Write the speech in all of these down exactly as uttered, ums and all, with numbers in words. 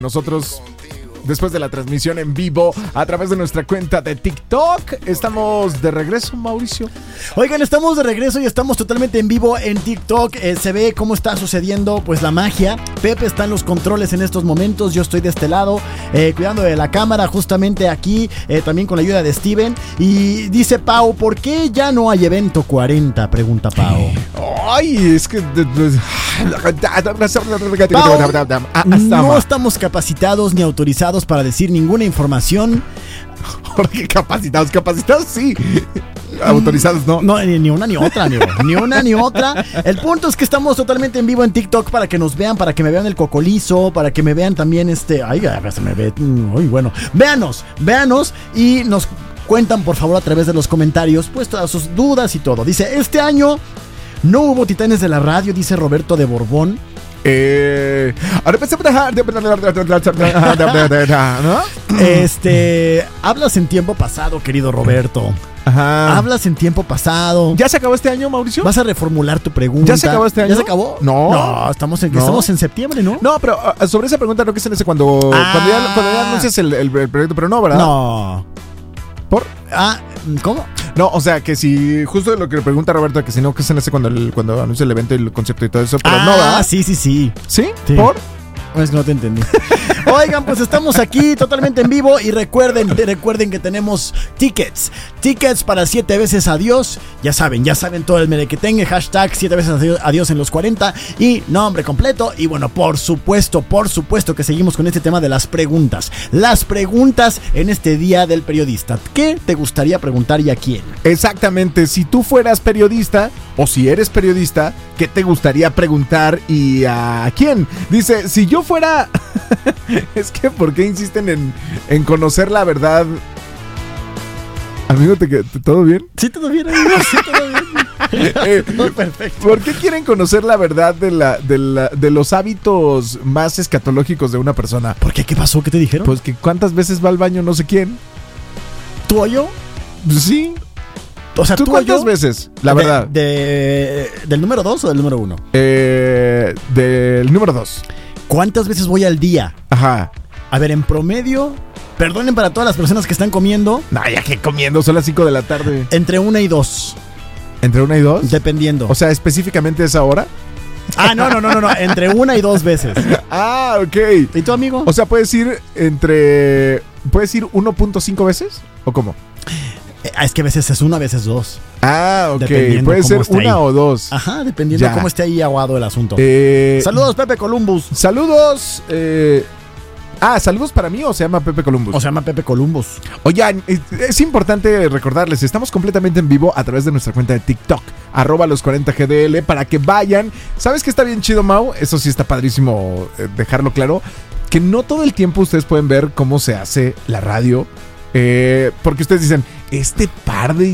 Nosotros, después de la transmisión en vivo a través de nuestra cuenta de TikTok, estamos de regreso, Mauricio. Oigan, estamos de regreso y estamos totalmente en vivo en TikTok. Eh, se ve cómo está sucediendo pues la magia. Pepe está en los controles en estos momentos. Yo estoy de este lado, eh, cuidando de la cámara justamente aquí, eh, también con la ayuda de Steven. Y dice Pau, ¿por qué ya no hay evento cuarenta? Pregunta Pau. Ay, es que... Pau, no estamos capacitados ni autorizados para decir ninguna información. Porque capacitados, capacitados sí. Autorizados no. No, ni, ni una ni otra, amigo. Ni una ni otra. El punto es que estamos totalmente en vivo en TikTok para que nos vean, para que me vean el cocolizo, para que me vean también este. Ay, a ver, se me ve. Uy, bueno. Véanos, véanos y nos cuentan, por favor, a través de los comentarios, pues todas sus dudas y todo. Dice, este año no hubo Titanes de la Radio, dice Roberto de Borbón. Eh, ¿no? Este, hablas en tiempo pasado, querido Roberto. Ajá. Hablas en tiempo pasado. ¿Ya se acabó este año, Mauricio? ¿Vas a reformular tu pregunta? ¿Ya se acabó este año? ¿Ya se acabó? No. No, estamos en, no. estamos en septiembre, ¿no? No, pero uh, sobre esa pregunta no que es en ese cuando, ah. cuando, ya, cuando ya anuncias el, el, el proyecto, pero no, ¿verdad? No. ¿Por? Ah, ¿cómo? No, o sea, que si justo lo que le pregunta Roberto, que si no, que es en ese cuando, el, cuando anuncia el evento y el concepto y todo eso, pero ah, no, ¿verdad? sí, sí, sí. ¿Sí? sí. ¿Por? Es que no te entendí. Oigan, pues estamos aquí totalmente en vivo y recuerden, recuerden que tenemos tickets. Tickets para siete veces adiós. Ya saben, ya saben todo el merequetengue. Hashtag siete veces adiós, adiós en los cuarenta y nombre completo. Y bueno, por supuesto, por supuesto que seguimos con este tema de las preguntas. Las preguntas en este día del periodista. ¿Qué te gustaría preguntar y a quién? Exactamente, si tú fueras periodista o si eres periodista, ¿qué te gustaría preguntar y a quién? Dice, si yo fuera... Es que, ¿por qué insisten en, en conocer la verdad? Amigo, ¿te, te, ¿todo bien? Sí, todo bien, amigo, sí, todo bien. eh, todo perfecto. ¿Por qué quieren conocer la verdad de, la, de, la, de los hábitos más escatológicos de una persona? ¿Por qué? ¿Qué pasó? ¿Qué te dijeron? Pues que cuántas veces va al baño no sé quién. ¿Tú o yo? Sí. O sea, ¿tú, ¿tú cuántas yo? veces? La de, verdad. De, ¿Del número dos o del número uno? Eh, del número dos. ¿Cuántas veces voy al día? Ajá. A ver, en promedio, perdonen para todas las personas que están comiendo. No, ya que comiendo, son las cinco de la tarde. Entre una y dos. ¿Entre una y dos? Dependiendo. O sea, específicamente esa hora. Ah, no, no, no, no, no. Entre una y dos veces. Ah, ok. ¿Y tú, amigo? O sea, ¿puedes ir entre... ¿Puedes ir uno punto cinco veces? ¿O cómo? Eh, es que a veces es una, a veces dos. Ah, ok. Puede ser una o dos. Ajá, dependiendo ya. de cómo esté ahí aguado el asunto. Eh, saludos, Pepe Columbus. Saludos. Eh, ah, ¿saludos para mí o se llama Pepe Columbus? O se llama Pepe Columbus. Oigan, es, es importante recordarles, estamos completamente en vivo a través de nuestra cuenta de TikTok, arroba los cuarenta G D L, para que vayan. ¿Sabes qué está bien chido, Mau? Eso sí está padrísimo eh, dejarlo claro, que no todo el tiempo ustedes pueden ver cómo se hace la radio, eh, porque ustedes dicen, este par de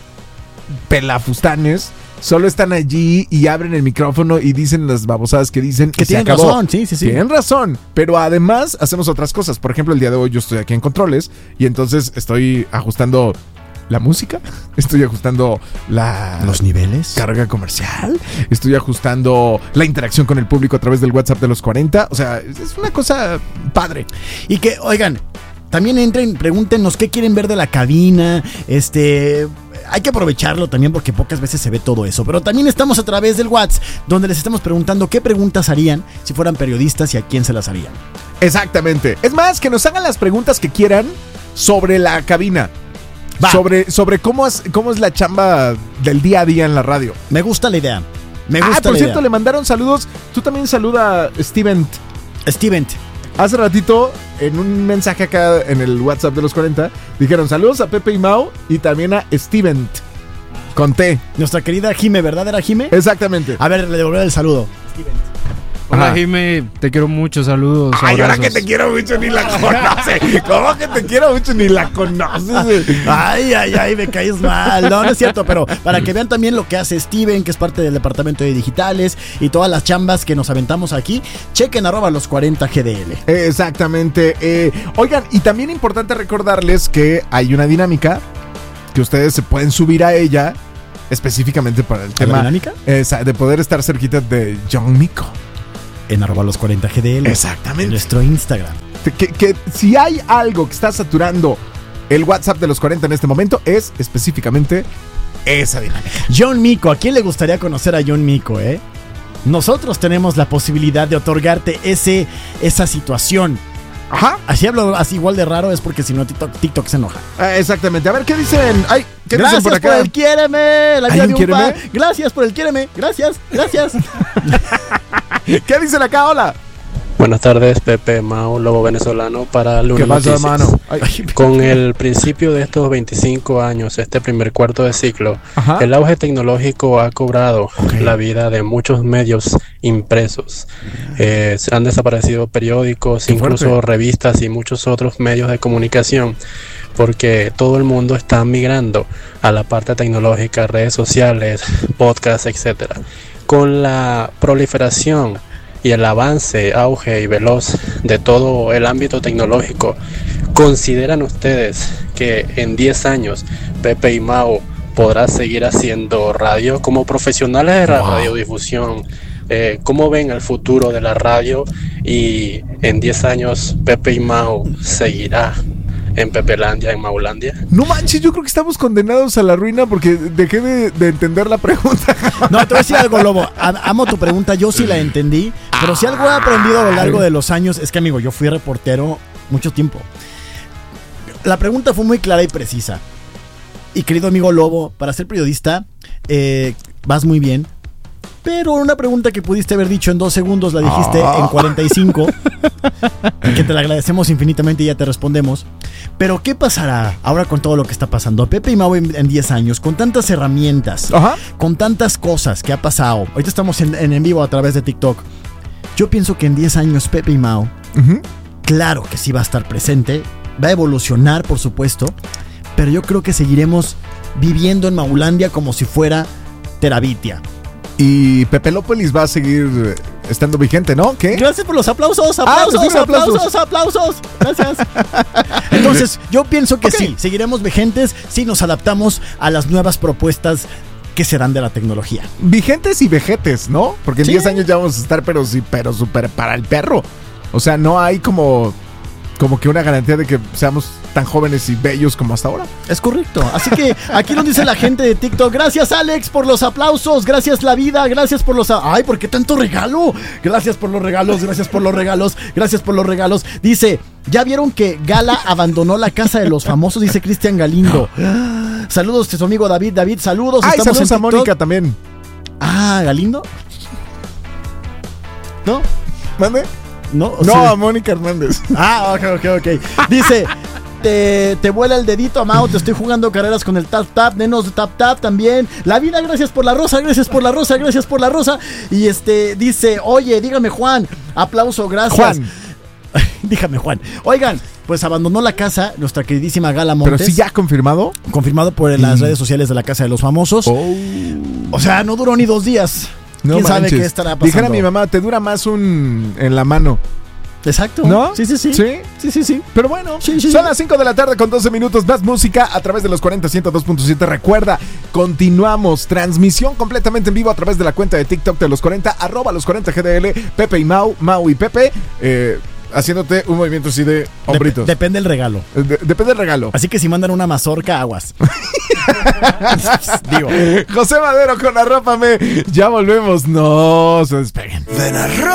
pelafustanes solo están allí y abren el micrófono y dicen las babosadas que dicen que y se tienen acabó. razón, sí, sí, sí. Tienen razón, pero además hacemos otras cosas. Por ejemplo, el día de hoy yo estoy aquí en controles y entonces estoy ajustando la música, estoy ajustando la... los niveles, carga comercial, estoy ajustando la interacción con el público a través del WhatsApp de los cuarenta. O sea, es una cosa padre. Y que, oigan, también entren, pregúntenos qué quieren ver de la cabina. Este... Hay que aprovecharlo también porque pocas veces se ve todo eso. Pero también estamos a través del WhatsApp, donde les estamos preguntando qué preguntas harían si fueran periodistas y a quién se las harían. Exactamente. Es más, que nos hagan las preguntas que quieran sobre la cabina. Va. Sobre, sobre cómo es, cómo es la chamba del día a día en la radio. Me gusta la idea. Me gusta ah, por la cierto, idea. Le mandaron saludos. Tú también saluda a Steven. Steven. Hace ratito, en un mensaje acá en el WhatsApp de los cuarenta, dijeron saludos a Pepe y Mau y también a Steven. Con T. Nuestra querida Jime, ¿verdad? ¿Era Jime? Exactamente. A ver, le devolveré el saludo. Steven. Hola, Ajá. Jime, te quiero mucho, saludos. Ay, abrazos. ahora que te quiero mucho ni la conoces. ¿Cómo que te quiero mucho ni la conoces? Ay, ay, ay, me caes mal. No, no es cierto, pero para que vean también lo que hace Steven, que es parte del departamento de digitales y todas las chambas que nos aventamos aquí, chequen arroba los cuarenta G D L. Exactamente. Eh, oigan, y también importante recordarles que hay una dinámica que ustedes se pueden subir a ella específicamente para el tema dinámica? eh, de poder estar cerquita de John Mico. en arroba los cuarenta G D L. Exactamente. En nuestro Instagram. Que, que si hay algo que está saturando el WhatsApp de los cuarenta en este momento, es específicamente esa dinámica. John Mico, ¿a quién le gustaría conocer a John Mico, eh? Nosotros tenemos la posibilidad de otorgarte ese, esa situación. Ajá. Así hablo así igual de raro, es porque si no TikTok, TikTok se enoja. Ah, exactamente. A ver, ¿qué dicen? Ay, ¿qué Gracias dicen por por, acá? el quiéreme. La ¿Hay vida un de un quiéreme? pa. Gracias por el quiéreme. Gracias, gracias. ¿Qué dicen acá? Hola. Buenas tardes, Pepe, Mau, Lobo Venezolano para Luna ¿Qué pasa, Noticias. hermano? Ay, Con el principio de estos veinticinco años, este primer cuarto de ciclo, Ajá. el auge tecnológico ha cobrado Ok. la vida de muchos medios impresos. Eh, se han desaparecido periódicos, Qué incluso fuerte. revistas y muchos otros medios de comunicación, porque todo el mundo está migrando a la parte tecnológica, redes sociales, podcasts, etcétera. Con la proliferación y el avance, auge y veloz de todo el ámbito tecnológico, ¿consideran ustedes que en diez años Pepe y Mau podrá seguir haciendo radio como profesionales de la Wow. radiodifusión? Eh, ¿Cómo ven el futuro de la radio? Y en diez años Pepe y Mau seguirá en Pepelandia, en Maulandia. No manches, yo creo que estamos condenados a la ruina porque dejé de, de entender la pregunta. No, te voy a decir algo, Lobo. A- Amo tu pregunta, yo sí la entendí. Pero si algo he aprendido a lo largo de los años es que, amigo, yo fui reportero mucho tiempo. La pregunta fue muy clara y precisa. Y querido amigo Lobo, para ser periodista, eh, vas muy bien. Pero una pregunta que pudiste haber dicho en dos segundos la dijiste Ah. en cuarenta y cinco. Que te la agradecemos infinitamente y ya te respondemos. Pero ¿qué pasará ahora con todo lo que está pasando? Pepe y Mau en, en diez años, con tantas herramientas, Ajá. con tantas cosas que ha pasado. Ahorita estamos en, en, en vivo a través de TikTok. Yo pienso que en diez años Pepe y Mau, Ujú. claro que sí va a estar presente, va a evolucionar, por supuesto, pero yo creo que seguiremos viviendo en Maulandia como si fuera Terabitia. Y Pepelópolis va a seguir estando vigente, ¿no? ¿Qué? Gracias por los aplausos, Ah, aplausos, pues sí, aplausos. aplausos, aplausos. Gracias. Entonces, yo pienso que Ok. sí, seguiremos vigentes si nos adaptamos a las nuevas propuestas que se dan de la tecnología. Vigentes y vejetes, ¿no? Porque en Sí. diez años ya vamos a estar, pero sí, pero súper para el perro. O sea, no hay como, como que una garantía de que seamos tan jóvenes y bellos como hasta ahora. Es correcto. Así que aquí nos dice la gente de TikTok. Gracias, Alex, por los aplausos. Gracias, la vida. Gracias por los... a- Ay, ¿por qué tanto regalo? Gracias por los regalos. Gracias por los regalos. Gracias por los regalos. Dice, ¿ya vieron que Gala abandonó la casa de los famosos? Dice Cristian Galindo. Saludos a su amigo David. David, saludos. Ay, Estamos saludos en a TikTok. Mónica también. Ah, ¿Galindo? ¿No? ¿Mande? No, o No, sea- a Mónica Hernández. Ah, ok, ok, ok. Dice, te, te vuela el dedito a Mau, te estoy jugando carreras con el tap tap, nenos de tap tap también. La vida, gracias por la rosa, gracias por la rosa, gracias por la rosa. Y este, dice, oye, dígame Juan, aplauso, gracias. Juan. Dígame Juan. Oigan, pues abandonó la casa nuestra queridísima Gala Pero Montes. sí ya confirmado. Confirmado por las Mm. redes sociales de la Casa de los Famosos. Oh. O sea, no duró ni dos días. No ¿Quién sabe manches. qué estará pasando? Dijera mi mamá, te dura más un en la mano. Exacto. ¿No? Sí, sí, sí. Sí. Sí, sí, sí. Pero bueno, Sí, sí, son sí. las cinco de la tarde con doce minutos, más música a través de los cuarenta, ciento dos punto siete. Recuerda, continuamos, transmisión completamente en vivo a través de la cuenta de TikTok de los cuarenta, arroba los cuarenta G D L, Pepe y Mau, Mau y Pepe, eh, haciéndote un movimiento así de hombritos. Dep- depende del regalo. Eh, de- depende del regalo. Así que si mandan una mazorca, aguas. Digo. José Madero con Arrópame, ya volvemos, no se despeguen.